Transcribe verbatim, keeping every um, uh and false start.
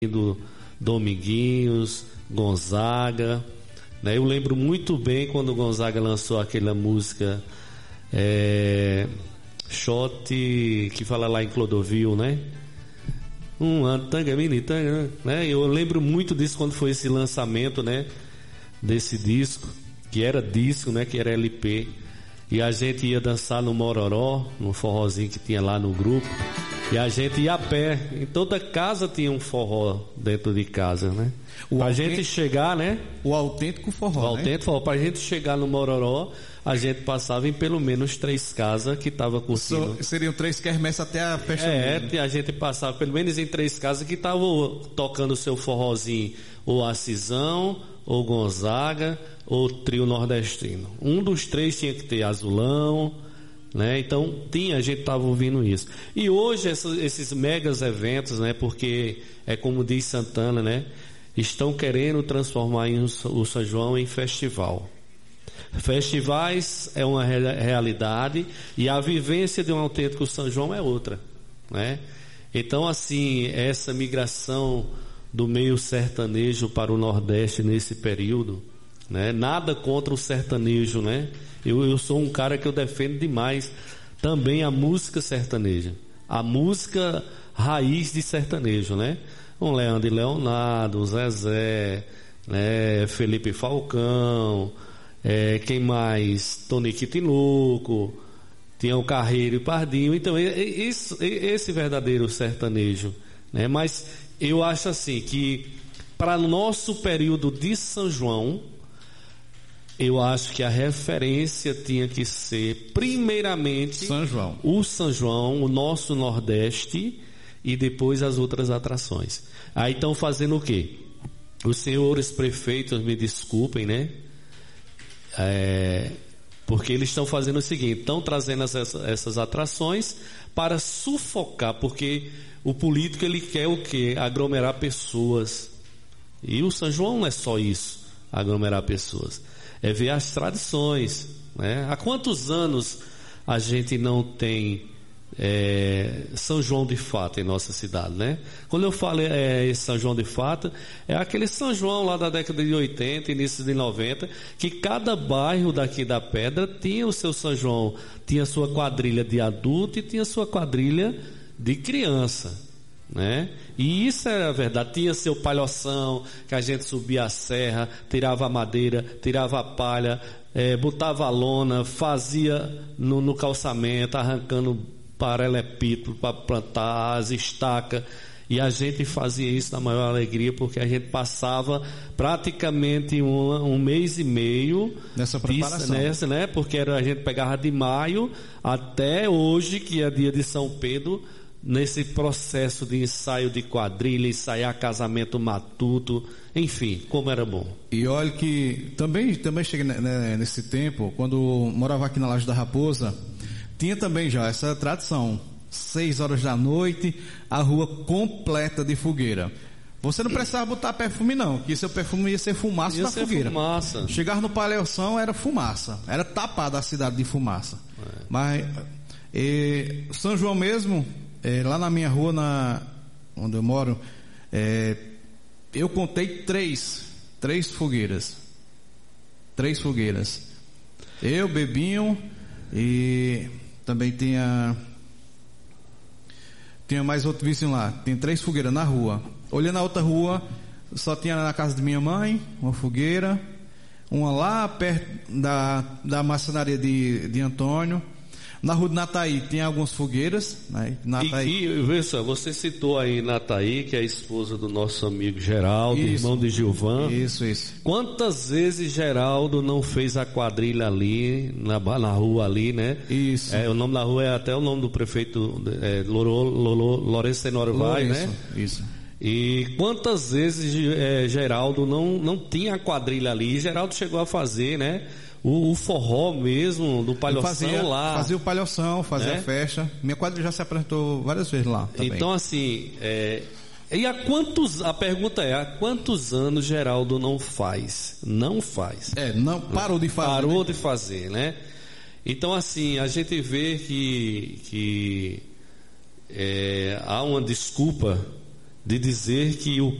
do Dominguinhos, Gonzaga, né? Eu lembro muito bem quando o Gonzaga lançou aquela música é, Shot, que fala lá em Clodovil, né? Um tanga, mini tanga, né? Eu lembro muito disso quando foi esse lançamento, né? Desse disco, que era disco, né? Que era L P. E a gente ia dançar no Mororó, no forrozinho que tinha lá no grupo. E a gente ia a pé. Em toda casa tinha um forró dentro de casa, né? O pra autêntico, gente chegar, né? O autêntico forró, o autêntico né? forró. Pra gente chegar no Mororó, a gente passava em pelo menos três casas que tava curtindo. So, seriam três quermesses até a festa. É, mesmo. A gente passava pelo menos em três casas que estavam tocando o seu forrozinho, ou Acisão, ou Gonzaga, ou Trio Nordestino. Um dos três tinha que ter Azulão, né? Então tinha, a gente estava ouvindo isso. E hoje esses, esses megas eventos, né? Porque é como diz Santana, né? Estão querendo transformar o São João em festival. Festivais é uma realidade e a vivência de um autêntico São João é outra, né? Então, assim, essa migração do meio sertanejo para o Nordeste nesse período, né? Nada contra o sertanejo, né? Eu, eu sou um cara que eu defendo demais também a música sertaneja, a música raiz de sertanejo, né? Um Leandro e Leonardo, Zezé, né? Felipe Falcão, é, quem mais? Tonico e Tinoco, tinha o Carreiro e Pardinho. Então, esse, esse verdadeiro sertanejo, né? Mas eu acho assim que para nosso período de São João, eu acho que a referência tinha que ser primeiramente São João. o São João, o nosso Nordeste, e depois as outras atrações. Aí estão fazendo o quê? Os senhores prefeitos, me desculpem, né? É, porque eles estão fazendo o seguinte, estão trazendo essas, essas atrações para sufocar, porque o político ele quer o quê? Aglomerar pessoas. E o São João não é só isso, aglomerar pessoas. É ver as tradições, né? Há quantos anos a gente não tem é, São João de fato em nossa cidade, né? Quando eu falo é, São João de fato, é aquele São João lá da década de oitenta, início de noventa, que cada bairro daqui da Pedra tinha o seu São João, tinha sua quadrilha de adulto e tinha sua quadrilha de criança, né? E isso era a verdade. Tinha seu palhoção, que a gente subia a serra, tirava a madeira, tirava a palha, é, botava a lona, fazia no, no calçamento, arrancando paralelepípedo para plantar as estacas, e a gente fazia isso na maior alegria, porque a gente passava praticamente um, um mês e meio nessa preparação, nessa, né? Porque era, a gente pegava de maio até hoje, que é dia de São Pedro, nesse processo de ensaio de quadrilha, ensaiar casamento matuto, enfim, como era bom. E olha que também, também cheguei né, nesse tempo, quando morava aqui na Laje da Raposa, tinha também já essa tradição, seis horas da noite, a rua completa de fogueira. Você não precisava botar perfume não, que seu perfume ia ser fumaça ia da ser fogueira. Fumaça. Chegar no Palhação era fumaça, era tapada a cidade de fumaça. É. Mas e, São João mesmo, é, lá na minha rua, na, onde eu moro, é, eu contei três, três fogueiras, três fogueiras. Eu, Bebinho, e também tinha, tinha mais outro vizinho lá. Tem três fogueiras na rua. Olhando a outra rua, só tinha na casa de minha mãe uma fogueira, uma lá perto da, da maçonaria de, de Antônio. Na rua de Nataí tem algumas fogueiras, né? Nataí. E, e vê só, você citou aí Nataí, que é a esposa do nosso amigo Geraldo, isso, irmão de Gilvan. Isso, isso. Quantas vezes Geraldo não fez a quadrilha ali, na, na rua ali, né? Isso. É, o nome da rua é até o nome do prefeito, é, Loro, Loro, Lourenço Tenório Vaz, né? Isso. E quantas vezes é, Geraldo não, não tinha a quadrilha ali, e Geraldo chegou a fazer, né? O, o forró mesmo, do palhoção fazia, lá. Fazia o palhoção, fazia, né? A festa. Minha quadrilha já se apresentou várias vezes lá também. Então, assim, é, e há quantos, a pergunta é, há quantos anos Geraldo não faz? Não faz. É, não, parou de fazer. Parou né? de fazer, né? Então, assim, a gente vê que, que é, há uma desculpa de dizer que o